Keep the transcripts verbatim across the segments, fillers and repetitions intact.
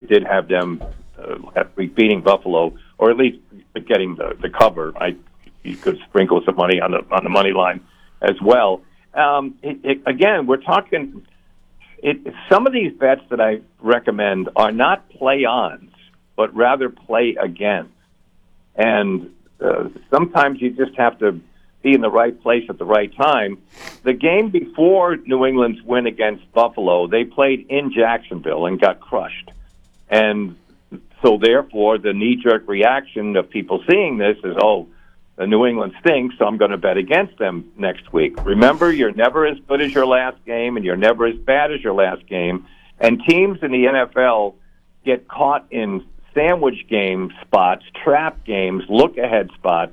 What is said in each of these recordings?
did have them uh, last week beating Buffalo, or at least getting the, the cover. I you could sprinkle some money on the on the money line as well. Um, it, it, again, we're talking. It, some of these bets that I recommend are not play-ons, but rather play against. And uh, sometimes you just have to be in the right place at the right time. The game before New England's win against Buffalo, they played in Jacksonville and got crushed. And so, therefore, the knee-jerk reaction of people seeing this is, oh, the New England stinks, so I'm going to bet against them next week. Remember, you're never as good as your last game, and you're never as bad as your last game. And teams in the N F L get caught in sandwich game spots, trap games, look-ahead spots,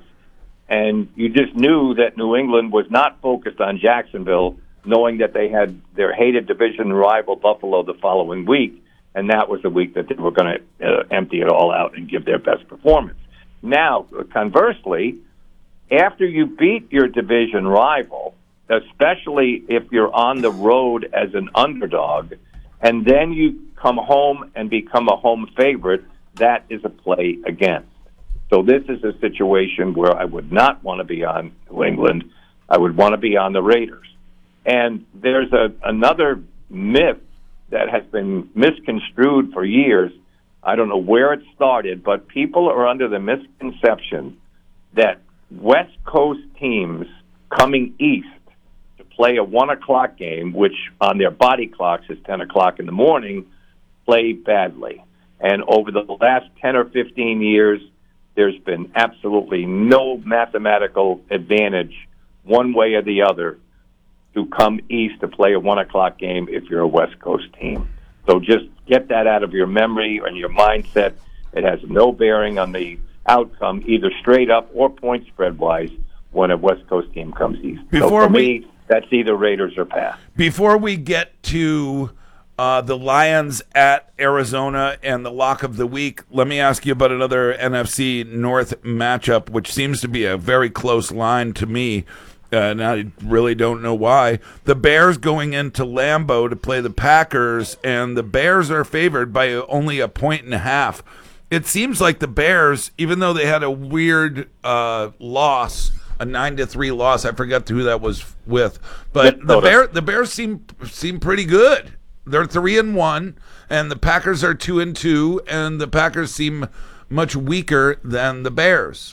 and you just knew that New England was not focused on Jacksonville, knowing that they had their hated division rival Buffalo the following week, and that was the week that they were going to uh, empty it all out and give their best performance. Now, conversely, after you beat your division rival, especially if you're on the road as an underdog, and then you come home and become a home favorite, that is a play against. So this is a situation where I would not want to be on New England. I would want to be on the Raiders. And there's a, another myth that has been misconstrued for years. I don't know where it started, but people are under the misconception that West Coast teams coming east to play a one o'clock game, which on their body clocks is ten o'clock in the morning, play badly. And over the last ten or fifteen years, there's been absolutely no mathematical advantage one way or the other to come east to play a one o'clock game if you're a West Coast team. So just get that out of your memory and your mindset. It has no bearing on the outcome, either straight up or point spread wise, when a West Coast team comes east. Before so for we, me, that's either Raiders or pass. Before we get to uh, the Lions at Arizona and the lock of the week, let me ask you about another N F C North matchup, which seems to be a very close line to me. Uh, and I really don't know why. The Bears going into Lambeau to play the Packers, and the Bears are favored by only a point and a half. It seems like the Bears, even though they had a weird uh, loss, a nine to three loss, I forgot who that was with, but the Bear the Bears seem seem pretty good. They're three and one, and the Packers are two and two, and the Packers seem much weaker than the Bears.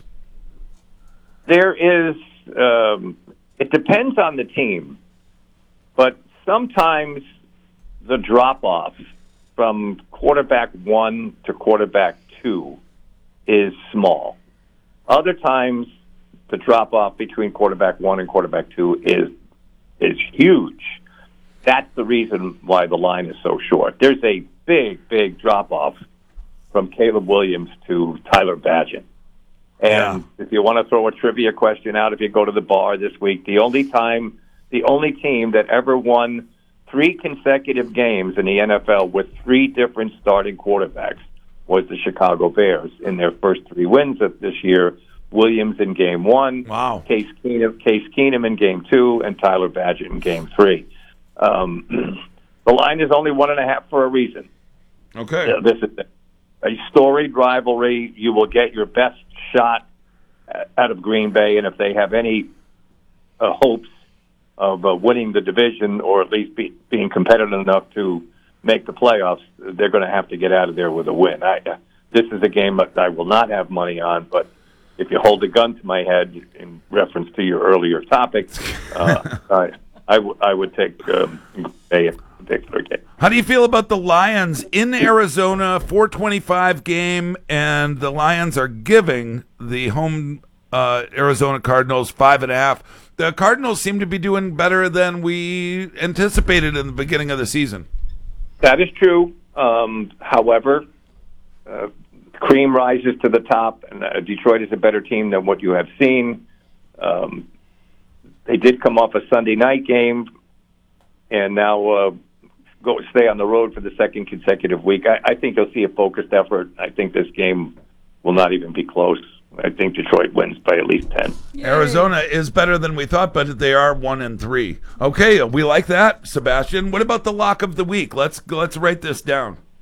There is. Um, it depends on the team, but sometimes the drop-off from quarterback one to quarterback two is small. Other times, the drop-off between quarterback one and quarterback two is is huge. That's the reason why the line is so short. There's a big, big drop-off from Caleb Williams to Tyler Bagent. And yeah. If you want to throw a trivia question out, if you go to the bar this week, the only time, the only team that ever won three consecutive games in the N F L with three different starting quarterbacks was the Chicago Bears in their first three wins of this year. Williams in game one, wow. Case Keenum, Case Keenum in game two, and Tyler Bagent in game three. Um, the line is only one and a half for a reason. Okay. Uh, this is a storied rivalry. You will get your best shot out of Green Bay, and if they have any uh, hopes of uh, winning the division or at least be, being competitive enough to make the playoffs, they're going to have to get out of there with a win. I, uh, this is a game that I will not have money on, but if you hold a gun to my head in reference to your earlier topic, uh, I, I, w- I would take um, Green Bay in particular game. How do you feel about the Lions in Arizona, four twenty-five game, and the Lions are giving the home uh, Arizona Cardinals five and a half? The Cardinals seem to be doing better than we anticipated in the beginning of the season. That is true. Um, however, uh, cream rises to the top, and uh, Detroit is a better team than what you have seen. Um, they did come off a Sunday night game, and now uh, go stay on the road for the second consecutive week. I, I think you'll see a focused effort. I think this game will not even be close. I think Detroit wins by at least ten. Yay. Arizona is better than we thought, but they are one and three. Okay, we like that, Sebastian. What about the lock of the week? Let's let's write this down.